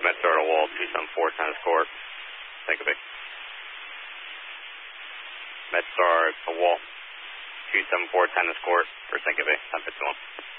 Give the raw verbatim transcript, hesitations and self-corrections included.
MedStar to wall two seven four tennis court, Syncope. MedStar to wall two seven four tennis court for Syncope, ten fifty-one.